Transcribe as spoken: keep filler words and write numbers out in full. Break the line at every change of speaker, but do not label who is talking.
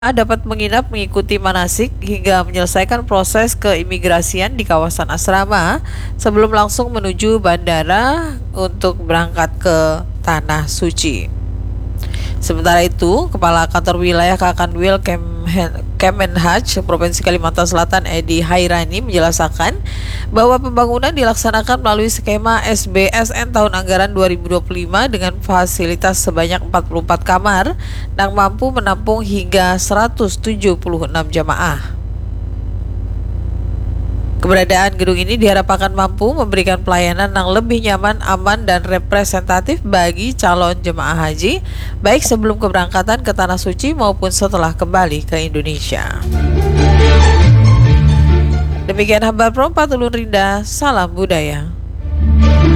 dapat menginap, mengikuti manasik, hingga menyelesaikan proses keimigrasian di kawasan asrama sebelum langsung menuju bandara untuk berangkat ke Tanah Suci. Sementara itu, Kepala Kantor Wilayah Kakanwil Kemenhaj Provinsi Kalimantan Selatan Edi Hairani menjelaskan bahwa pembangunan dilaksanakan melalui skema S B S N tahun anggaran dua ribu dua puluh lima dengan fasilitas sebanyak empat puluh empat kamar yang mampu menampung hingga seratus tujuh puluh enam jamaah. Keberadaan gedung ini diharapkan mampu memberikan pelayanan yang lebih nyaman, aman, dan representatif bagi calon jemaah haji, baik sebelum keberangkatan ke Tanah Suci maupun setelah kembali ke Indonesia. Demikian Habar Pro empat Ulun Rinda, salam budaya.